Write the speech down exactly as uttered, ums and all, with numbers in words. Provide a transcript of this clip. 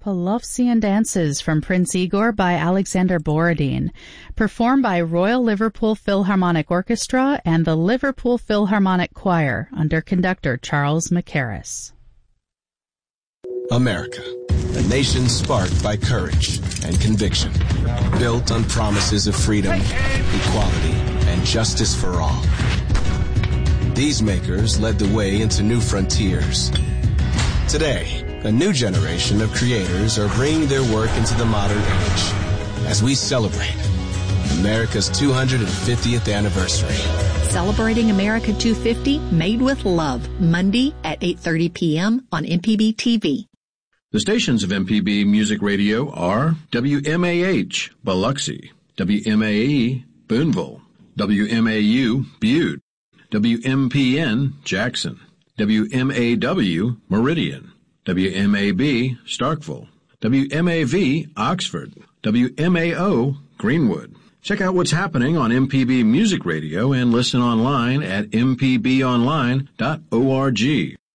Polovtsian Dances from Prince Igor by Alexander Borodin, performed by Royal Liverpool Philharmonic Orchestra and the Liverpool Philharmonic Choir under conductor Charles Mackerras. America, a nation sparked by courage and conviction, built on promises of freedom, equality, and justice for all. These makers led the way into new frontiers. Today, a new generation of creators are bringing their work into the modern age as we celebrate America's two hundred fiftieth anniversary. Celebrating America two fifty, Made with Love, Monday at eight thirty p.m. on M P B T V. The stations of M P B Music Radio are W M A H, Biloxi, W M A E, Boonville, W M A U, Butte, W M P N, Jackson, W M A W, Meridian, W M A B, Starkville, W M A V, Oxford, W M A O, Greenwood. Check out what's happening on M P B Music Radio and listen online at m p b online dot org.